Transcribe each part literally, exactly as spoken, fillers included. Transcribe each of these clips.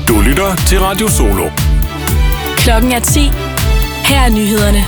Du lytter til Radio Solo. Klokken er ti. Her er nyhederne.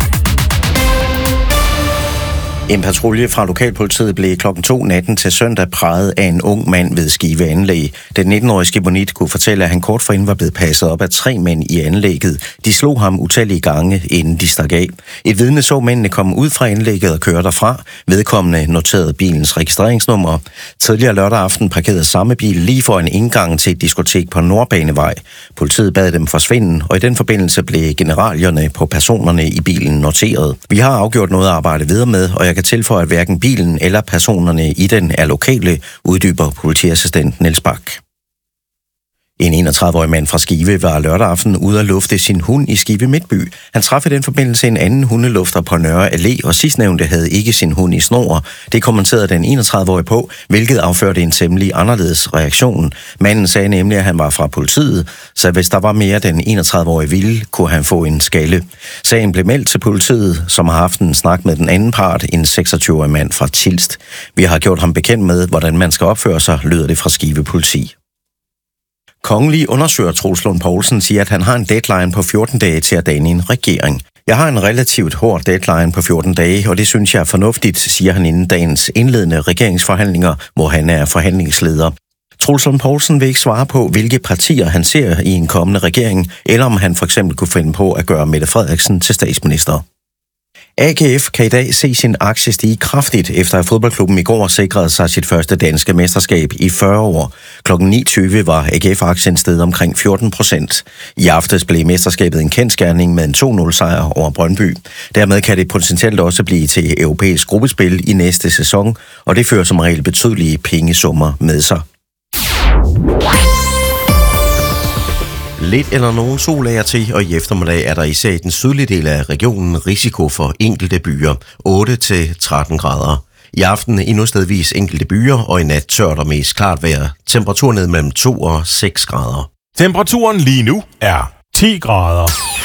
En patrulje fra lokalpolitiet blev klokken to natten til søndag præget af en ung mand ved Skive Anlæg. Den nitten-årige skibonit kunne fortælle, at han kort forinden var blevet passet op af tre mænd i anlægget. De slog ham utallige gange, inden de stak af. Et vidne så mændene komme ud fra anlægget og køre derfra. Vedkommende noterede bilens registreringsnummer. Tidligere lørdag aften parkerede samme bil lige foran indgangen til et diskotek på Nordbanevej. Politiet bad dem forsvinde, og i den forbindelse blev generalierne på personerne i bilen noteret. Vi har afgjort noget at arbejde videre med, og jeg kan tilføje, at hverken bilen eller personerne i den er lokale, uddyber politiassistent Niels Bak. En enogtredive-årig mand fra Skive var lørdag aften ude at lufte sin hund i Skive Midtby. Han traf i den forbindelse en anden hundelufter på Nørre Allé, og sidstnævnte havde ikke sin hund i snor. Det kommenterede den enogtredive-årige på, hvilket afførte en temmelig anderledes reaktion. Manden sagde nemlig, at han var fra politiet, så hvis der var mere den enogtredive-årige ville, kunne han få en skalle. Sagen blev meldt til politiet, som har haft en snak med den anden part, en seksogtyve-årig mand fra Tilst. Vi har gjort ham bekendt med, hvordan man skal opføre sig, lyder det fra Skive Politi. Kongelig undersøger Troels Lund Poulsen siger, at han har en deadline på fjorten dage til at danne en regering. Jeg har en relativt hård deadline på fjorten dage, og det synes jeg er fornuftigt, siger han inden dagens indledende regeringsforhandlinger, hvor han er forhandlingsleder. Troels Lund Poulsen vil ikke svare på, hvilke partier han ser i en kommende regering, eller om han for eksempel kunne finde på at gøre Mette Frederiksen til statsminister. A G F kan i dag se sin aktie stige kraftigt, efter at fodboldklubben i går sikrede sig sit første danske mesterskab i fyrre år. Klokken ni tyve var A G F-aktien steget omkring fjorten procent. I aftes blev mesterskabet en kendsgerning med en to nul sejr over Brøndby. Dermed kan det potentielt også blive til europæisk gruppespil i næste sæson, og det fører som regel betydelige pengesummer med sig. Lidt eller nogen sol er til, og i eftermiddag er der især i den sydlige del af regionen risiko for enkelte byer, otte til tretten grader. I aften endnu stedvis enkelte byer, og i nat tørt og mest klart vejr. Temperatur ned mellem to og seks grader. Temperaturen lige nu er ti grader.